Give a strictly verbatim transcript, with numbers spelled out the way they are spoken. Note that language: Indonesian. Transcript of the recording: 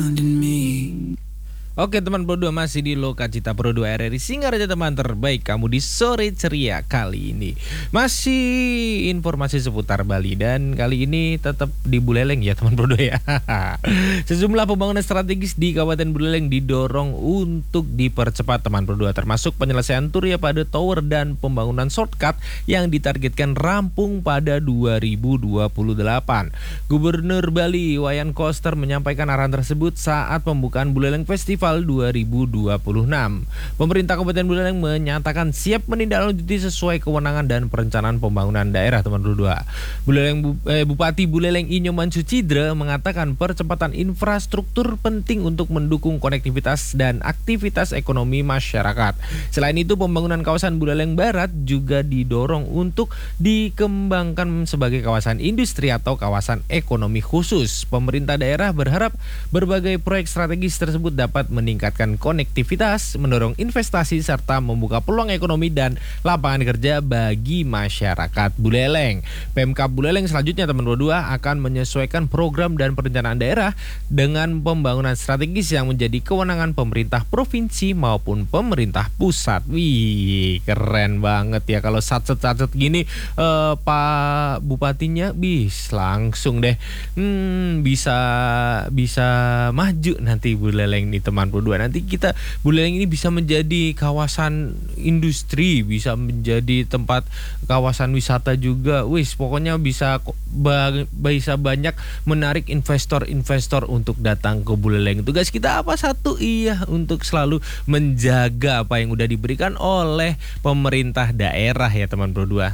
Oke teman Pro dua, masih di Lokacita Pro dua R R I Singaraja, teman terbaik kamu di sore ceria kali ini. Masih informasi seputar Bali, dan kali ini tetap di Buleleng ya teman Pro dua ya. Sejumlah pembangunan strategis di Kabupaten Buleleng didorong untuk dipercepat teman Pro dua, termasuk penyelesaian Turya Pada Tower dan pembangunan shortcut yang ditargetkan rampung pada dua ribu dua puluh delapan. Gubernur Bali Wayan Koster menyampaikan arahan tersebut saat pembukaan Buleleng Festival dua ribu dua puluh enam. Pemerintah Kabupaten Buleleng menyatakan siap menindaklanjuti sesuai kewenangan dan perencanaan pembangunan daerah teman dua. Buleleng eh, Bupati Buleleng Inyoman Sucidre mengatakan percepatan infrastruktur penting untuk mendukung konektivitas dan aktivitas ekonomi masyarakat. Selain itu, pembangunan kawasan Buleleng Barat juga didorong untuk dikembangkan sebagai kawasan industri atau kawasan ekonomi khusus. Pemerintah daerah berharap berbagai proyek strategis tersebut dapat meningkatkan konektivitas, mendorong investasi, serta membuka peluang ekonomi dan lapangan kerja bagi masyarakat Buleleng. Pemkab Buleleng selanjutnya teman dua akan menyesuaikan program dan perencanaan daerah dengan pembangunan strategis yang menjadi kewenangan pemerintah provinsi maupun pemerintah pusat. Wih, keren banget ya kalau sacet-sacet gini eh, Pak Bupatinya bis langsung deh hmm, bisa bisa maju nanti Buleleng nih teman dua. Nanti kita Buleleng ini bisa menjadi kawasan industri, bisa menjadi tempat kawasan wisata juga. Wis, pokoknya bisa bisa banyak menarik investor-investor untuk datang ke Buleleng. Tugas kita apa? Satu, iya, untuk selalu menjaga apa yang udah diberikan oleh pemerintah daerah ya teman Pro dua.